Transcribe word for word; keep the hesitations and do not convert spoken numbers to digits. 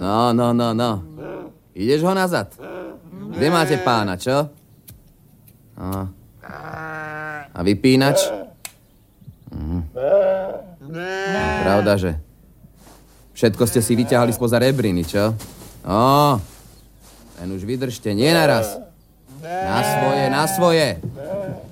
No, no, no, no. Ideš ho nazad? Kde máte pána, čo? No. A vypínač? Mhm. Pravda, že? Všetko ste si vyťahali spoza rebriny, čo? No. Len už vydržte, nie naraz. Na svoje, na svoje.